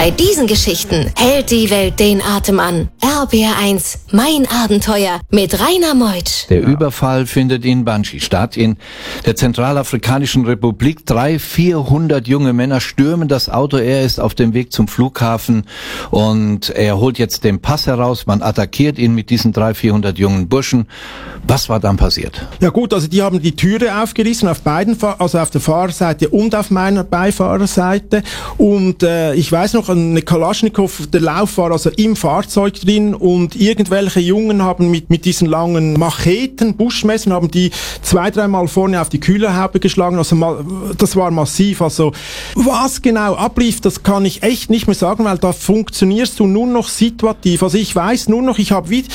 Bei diesen Geschichten hält die Welt den Atem an. RPR1, mein Abenteuer mit Rainer Meutsch. Der Überfall findet in Bangi statt, in der Zentralafrikanischen Republik. 300-400 junge Männer stürmen das Auto. Er ist auf dem Weg zum Flughafen und er holt jetzt den Pass heraus. Man attackiert ihn mit diesen 300-400 jungen Burschen. Was war dann passiert? Ja gut, also die haben die Türe aufgerissen auf beiden, also auf der Fahrerseite und auf meiner Beifahrerseite. Und ich weiß noch, eine Kalaschnikow, der Lauf war also im Fahrzeug drin und irgendwelche Jungen haben mit diesen langen Macheten, Buschmessern, haben die 2-3 Mal vorne auf die Kühlerhaube geschlagen. Also das war massiv. Also was genau ablief, das kann ich echt nicht mehr sagen, weil da funktionierst du nur noch situativ. Also ich weiß nur noch,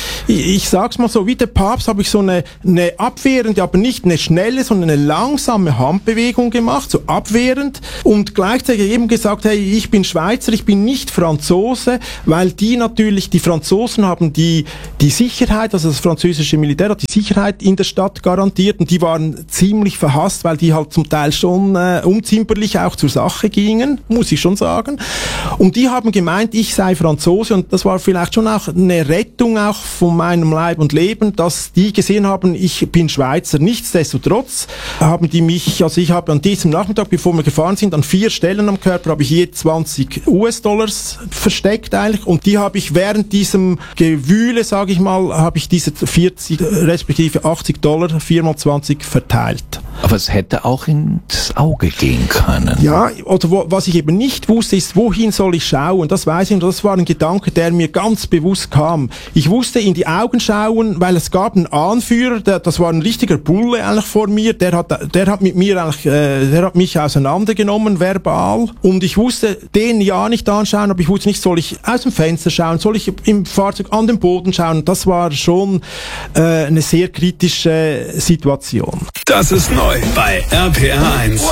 ich sag's mal so, wie der Papst habe ich so eine abwehrende, aber nicht eine schnelle, sondern eine langsame Handbewegung gemacht, so abwehrend und gleichzeitig eben gesagt, hey, ich bin Schweizer, ich bin nicht Franzose, weil die Franzosen haben die Sicherheit, also das französische Militär hat die Sicherheit in der Stadt garantiert und die waren ziemlich verhasst, weil die halt zum Teil schon unzimperlich auch zur Sache gingen, muss ich schon sagen. Und die haben gemeint, ich sei Franzose und das war vielleicht schon auch eine Rettung auch von meinem Leib und Leben, dass die gesehen haben, ich bin Schweizer. Nichtsdestotrotz haben die mich, also ich habe an diesem Nachmittag, bevor wir gefahren sind, an 4 Stellen am Körper habe ich je 20 US-Dollars versteckt eigentlich und die habe ich während diesem Gewühle, sage ich mal, habe ich diese 40 respektive $80, 4 mal 20 verteilt. Aber es hätte auch ins Auge gehen können. Ja, oder was ich eben nicht wusste, ist, wohin soll ich schauen? Das weiß ich und das war ein Gedanke, der mir ganz bewusst kam. Ich wusste in die Augen schauen, weil es gab einen Anführer, das war ein richtiger Bulle eigentlich vor mir, der hat mit mir eigentlich, der hat mich auseinandergenommen, verbal. Und ich wusste, den ja nicht anschauen, aber ich wusste nicht, soll ich aus dem Fenster schauen, soll ich im Fahrzeug an den Boden schauen? Das war schon eine sehr kritische Situation. Das ist neu bei RPR1.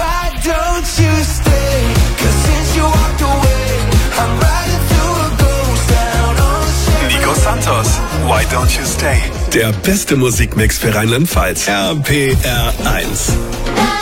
Nico Santos, Why Don't You Stay? Der beste Musikmix für Rheinland-Pfalz. RPR1.